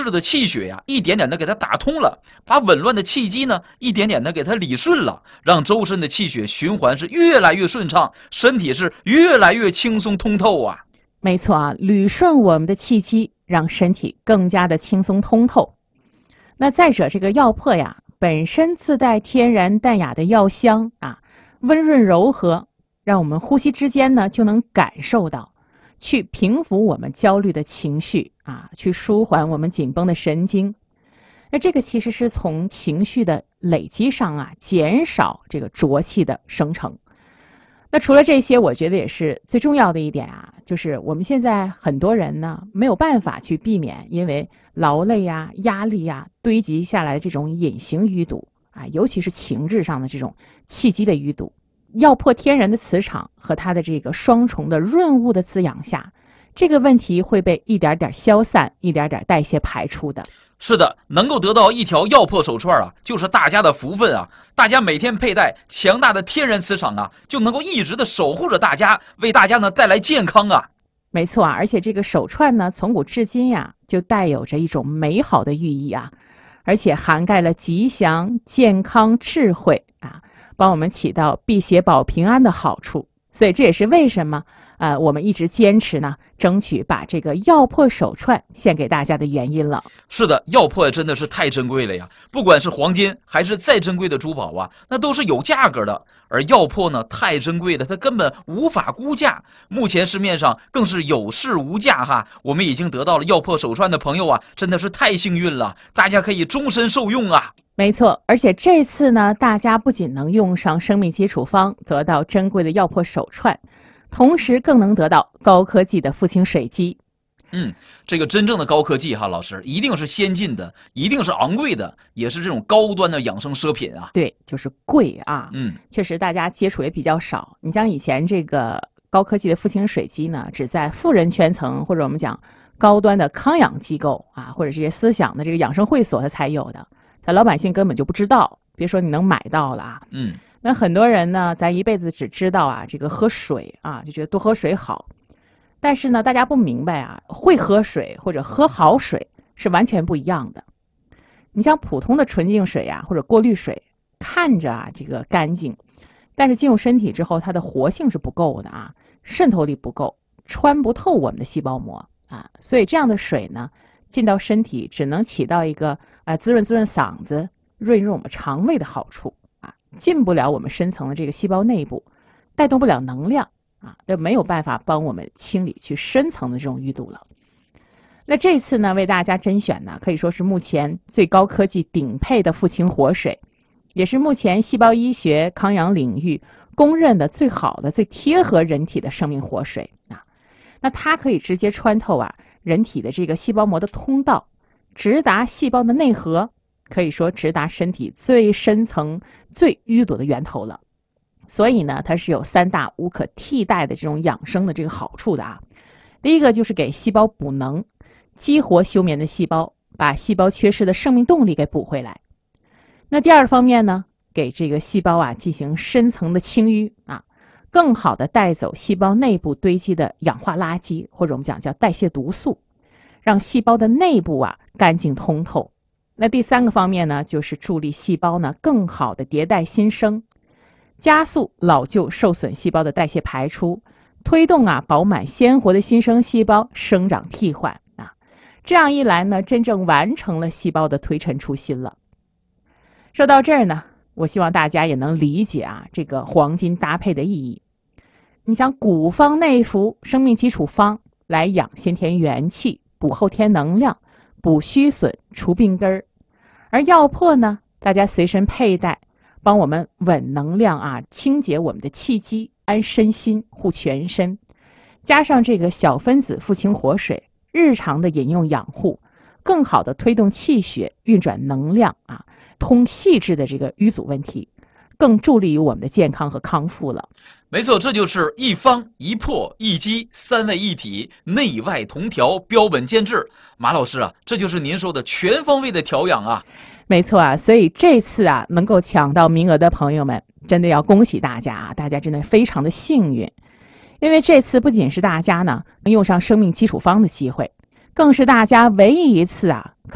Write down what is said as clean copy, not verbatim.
滞的气血呀，一点点的给它打通了，把紊乱的气机呢，一点点的给它理顺了，让周身的气血循环是越来越顺畅，身体是越来越轻松通透啊。 没错啊，捋顺我们的气机，让身体更加的轻松通透。那再者，这个药粕呀，本身自带天然淡雅的药香啊，温润柔和，让我们呼吸之间呢就能感受到，去平抚我们焦虑的情绪啊，去舒缓我们紧绷的神经。那这个其实是从情绪的累积上啊，减少这个浊气的生成。那除了这些，我觉得也是最重要的一点啊，就是我们现在很多人呢没有办法去避免因为劳累呀、压力呀堆积下来的这种隐形淤堵啊，尤其是情志上的这种气机的淤堵。药粕天然的磁场和它的这个双重的润物的滋养下，这个问题会被一点点消散，一点点代谢排出的。 是的，能够得到一条药粕手串啊，就是大家的福分啊！大家每天佩戴强大的天然磁场啊，就能够一直的守护着大家，为大家呢带来健康啊！ 没错啊，而且这个手串呢，从古至今呀，就带有着一种美好的寓意啊，而且涵盖了吉祥、健康、智慧啊，帮我们起到辟邪保平安的好处。所以这也是为什么我们一直坚持呢，争取把这个药粕手串献给大家的原因了。 是的，药粕真的是太珍贵了呀！不管是黄金还是再珍贵的珠宝啊，那都是有价格的。而药粕呢，太珍贵了，它根本无法估价。目前市面上更是有市无价哈。我们已经得到了药粕手串的朋友啊，真的是太幸运了，大家可以终身受用啊！ 没错，而且这次呢，大家不仅能用上生命基础方，得到珍贵的药粕手串，同时更能得到高科技的父亲水机。 这个真正的高科技哈，老师一定是先进的，一定是昂贵的，也是这种高端的养生奢品啊。 对，就是贵啊。确实大家接触也比较少。你像以前这个高科技的父亲水机呢，只在富人圈层或者我们讲高端的康养机构啊，或者这些思想的这个养生会所它才有的。咱老百姓根本就不知道，别说你能买到了啊。那很多人呢，咱一辈子只知道啊，这个喝水啊，就觉得多喝水好。但是呢，大家不明白啊，会喝水或者喝好水是完全不一样的。你像普通的纯净水啊，或者过滤水，看着啊这个干净，但是进入身体之后，它的活性是不够的啊，渗透力不够，穿不透我们的细胞膜啊，所以这样的水呢，进到身体只能起到一个滋润嗓子、润润我们肠胃的好处啊，进不了我们深层的这个细胞内部，带动不了能量啊，都没有办法帮我们清理去深层的这种淤堵了。那这次呢，为大家甄选呢，可以说是目前最高科技顶配的父亲活水，也是目前细胞医学康养领域公认的最好的、最贴合人体的生命活水啊。那它可以直接穿透人体的这个细胞膜的通道，直达细胞的内核，可以说直达身体最深层、最淤堵的源头了。所以呢，它是有3大无可替代的这种养生的这个好处的啊。第一个就是给细胞补能，激活休眠的细胞，把细胞缺失的生命动力给补回来。那第二方面呢，给这个细胞进行深层的清淤啊，更好的带走细胞内部堆积的氧化垃圾，或者我们讲叫代谢毒素，让细胞的内部干净通透。那第3个方面呢，就是助力细胞呢更好的迭代新生，加速老旧受损细胞的代谢排出，推动饱满鲜活的新生细胞生长替换啊。这样一来呢，真正完成了细胞的推陈出新了。说到这儿呢，我希望大家也能理解这个黄金搭配的意义。你想古方内服生命基础方来养先天元气，补后天能量，补虚损，除病根儿。而药粕呢，大家随身佩戴，帮我们稳能量清洁我们的气机，安身心，护全身。加上这个小分子父亲活水，日常的饮用养护，更好的推动气血运转能量通细致的这个淤阻问题，更助力于我们的健康和康复了。 没错，这就是一方一破一机3位一体，内外同调，标本兼治。马老师这就是您说的全方位的调养啊。 没错所以这次能够抢到名额的朋友们，真的要恭喜大家大家真的非常的幸运。因为这次不仅是大家呢能用上生命基础方的机会，更是大家唯一一次